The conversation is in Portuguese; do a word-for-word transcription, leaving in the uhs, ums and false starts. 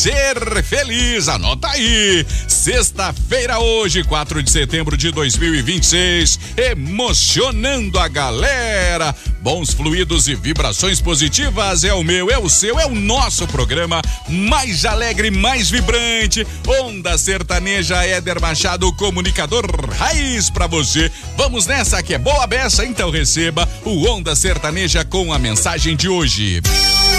ser feliz. Anota aí. Sexta-feira hoje, quatro de setembro de dois mil e vinte e seis. Emocionando a galera. Bons fluidos e vibrações positivas é o meu, é o seu, é o nosso programa mais alegre, mais vibrante. Onda Sertaneja, Éder Machado, comunicador raiz pra você. Vamos nessa que é boa beça, então receba o Onda Sertaneja com a mensagem de hoje.